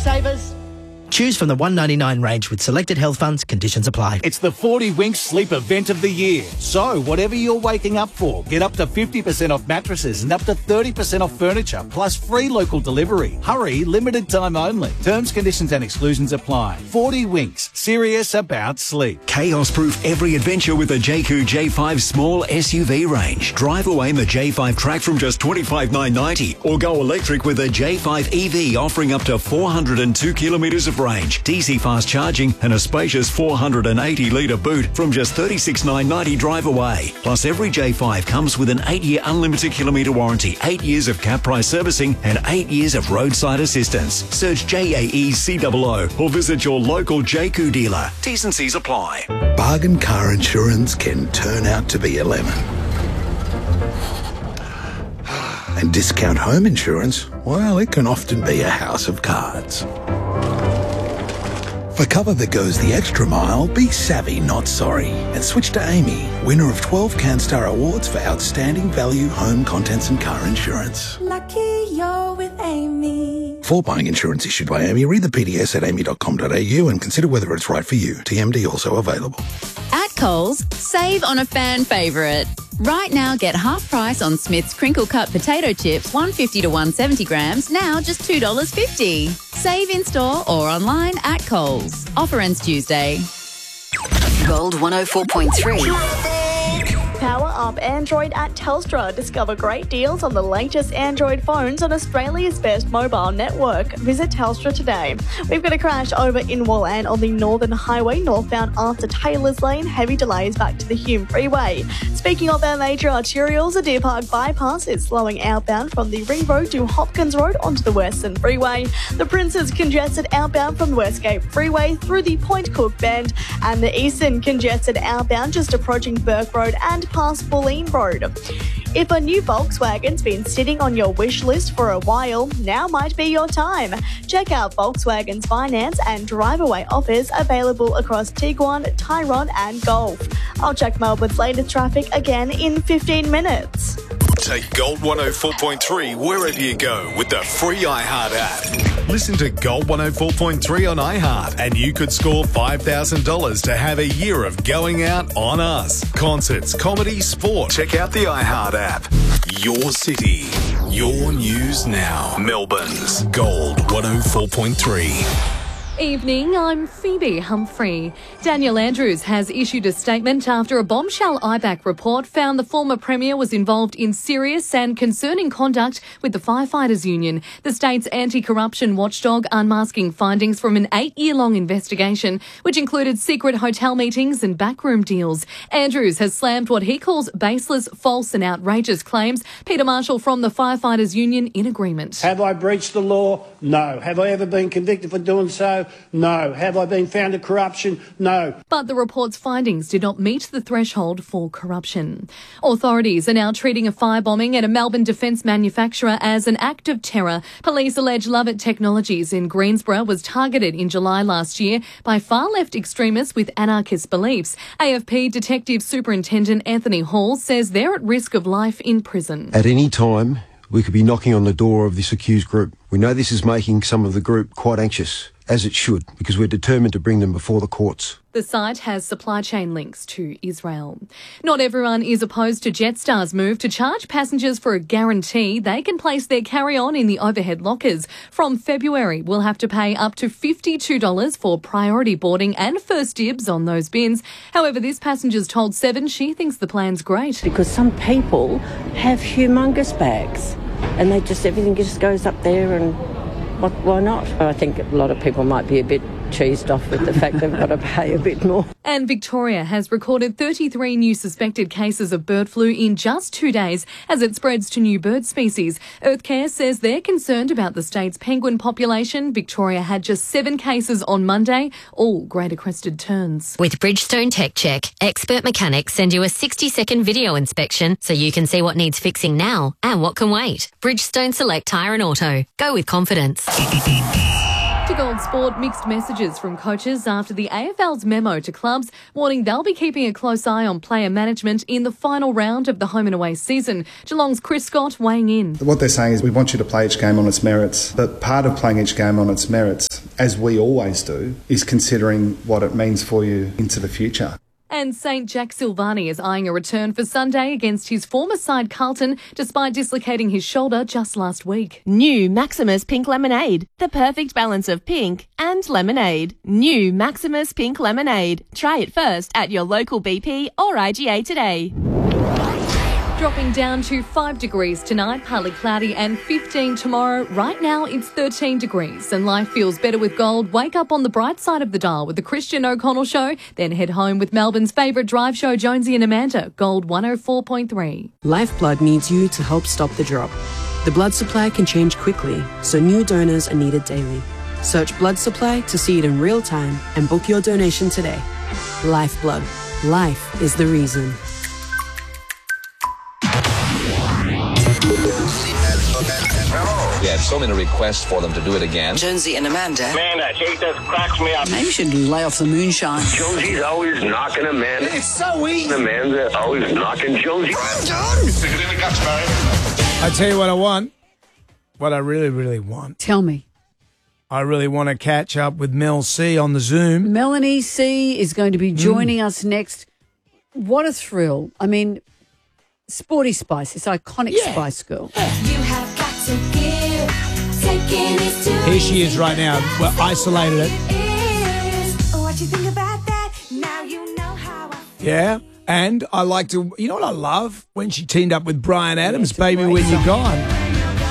Savers. Choose from the $199 range with selected health funds. Conditions apply. It's the 40 Winks Sleep Event of the Year. So, whatever you're waking up for, get up to 50% off mattresses and up to 30% off furniture, plus free local delivery. Hurry, limited time only. Terms, conditions and exclusions apply. 40 Winks, serious about sleep. Chaos-proof every adventure with the Jayco J5 small SUV range. Drive away in the J5 Track from just $25,990 or go electric with the J5 EV offering up to 402 kilometres of range, DC fast charging and a spacious 480-litre boot from just $36,990 drive away. Plus every J5 comes with an 8-year unlimited kilometre warranty, 8 years of cap price servicing and 8 years of roadside assistance. Search JAECOO or visit your local Jayco dealer. T's and C's apply. Bargain car insurance can turn out to be a lemon. And discount home insurance, well, it can often be a house of cards. For cover that goes the extra mile, be savvy, not sorry, and switch to Amy, winner of 12 CanStar Awards for outstanding value home contents and car insurance. Lucky you're with Amy. For buying insurance issued by Amy, read the PDS at amy.com.au and consider whether it's right for you. TMD also available. At Coles, save on a fan favourite. Right now, get half price on Smith's crinkle cut potato chips, 150 to 170 grams, now just $2.50. Save in store or online at Coles. Offer ends Tuesday. Gold 104.3. Power up Android at Telstra. Discover great deals on the latest Android phones on Australia's best mobile network. Visit Telstra today. We've got a crash over in Wallan on the Northern Highway, northbound after Taylor's Lane. Heavy delays back to the Hume Freeway. Speaking of our major arterials, the Deer Park bypass is slowing outbound from the Ring Road to Hopkins Road onto the Western Freeway. The Prince is congested outbound from the Westgate Freeway through the Point Cook Bend, and the Eastern congested outbound just approaching Burke Road and past Bulleen Road. If a new Volkswagen's been sitting on your wish list for a while, now might be your time. Check out Volkswagen's finance and drive-away offers available across Tiguan, Tyrone and Golf. I'll check Melbourne's latest traffic again in 15 minutes. Take Gold 104.3 wherever you go with the free iHeart app. Listen to Gold 104.3 on iHeart and you could score $5,000 to have a year of going out on us. Concerts, comedy, sport. Check out the iHeart app. Your city, your news now. Melbourne's Gold 104.3. Evening, I'm Phoebe Humphrey. Daniel Andrews has issued a statement after a bombshell IBAC report found the former Premier was involved in serious and concerning conduct with the Firefighters Union. The state's anti-corruption watchdog unmasking findings from an 8-year-long investigation, which included secret hotel meetings and backroom deals. Andrews has slammed what he calls baseless, false and outrageous claims. Peter Marshall from the Firefighters Union in agreement. Have I breached the law? No. Have I ever been convicted for doing so? No. Have I been found of corruption? No. But the report's findings did not meet the threshold for corruption. Authorities are now treating a firebombing at a Melbourne defence manufacturer as an act of terror. Police allege Lovett Technologies in Greensborough was targeted in July last year by far-left extremists with anarchist beliefs. AFP Detective Superintendent Anthony Hall says they're at risk of life in prison. At any time, we could be knocking on the door of this accused group. We know this is making some of the group quite anxious, as it should, because we're determined to bring them before the courts. The site has supply chain links to Israel. Not everyone is opposed to Jetstar's move to charge passengers for a guarantee they can place their carry-on in the overhead lockers. From February, we'll have to pay up to $52 for priority boarding and first dibs on those bins. However, this passenger's told Seven she thinks the plan's great. Because some people have humongous bags and everything just goes up there and why not? I think a lot of people might be a bit cheesed off with the fact they've got to pay a bit more. And Victoria has recorded 33 new suspected cases of bird flu in just 2 days as it spreads to new bird species. Earthcare says they're concerned about the state's penguin population. Victoria had just 7 cases on Monday, all greater crested terns. With Bridgestone Tech Check, expert mechanics send you a 60-second video inspection so you can see what needs fixing now and what can wait. Bridgestone Select Tyre and Auto. Go with confidence. To Gold Sport, mixed messages from coaches after the AFL's memo to clubs warning they'll be keeping a close eye on player management in the final round of the home and away season. Geelong's Chris Scott weighing in. What they're saying is we want you to play each game on its merits, but part of playing each game on its merits as we always do, is considering what it means for you into the future. And St Jack Silvani is eyeing a return for Sunday against his former side Carlton, despite dislocating his shoulder just last week. New Maximus Pink Lemonade. The perfect balance of pink and lemonade. New Maximus Pink Lemonade. Try it first at your local BP or IGA today. Dropping down to 5 degrees tonight, partly cloudy, and 15 tomorrow. Right now, it's 13 degrees, and life feels better with gold. Wake up on the bright side of the dial with the Christian O'Connell Show, then head home with Melbourne's favourite drive show, Jonesy and Amanda, Gold 104.3. Lifeblood needs you to help stop the drop. The blood supply can change quickly, so new donors are needed daily. Search blood supply to see it in real time and book your donation today. Lifeblood. Life is the reason. We had so many requests for them to do it again. Jonesy and Amanda. Man, that shit just cracks me up. Maybe you should lay off the moonshine. Jonesy's always knocking Amanda. It's so easy. Amanda always knocking Jonesy. I'm done. Stick it in the guts, Barry. I tell you what I want. What I really, really want. Tell me. I really want to catch up with Mel C on the Zoom. Melanie C is going to be joining us next. What a thrill. I mean, Sporty Spice, this iconic Spice Girl. You have got to give, taking it to Here she is right now. We're isolated it. What you think about that? Now you know how I feel. Yeah. And I like to, you know what I love? When she teamed up with Bryan Adams, Baby When You're Gone.